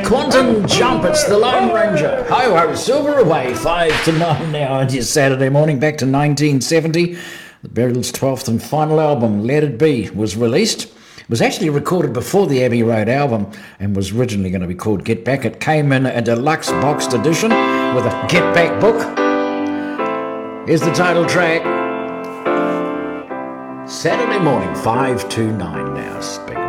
Quantum Jump, it's the Lone Ranger. Ho ho, silver away, 5 to 9 now. It is Saturday morning, back to 1970. The Beatles' 12th and final album, Let It Be, was released. It was actually recorded before the Abbey Road album and was originally going to be called Get Back. It came in a deluxe boxed edition with a Get Back book. Here's the title track. Saturday morning, 5 to 9 now.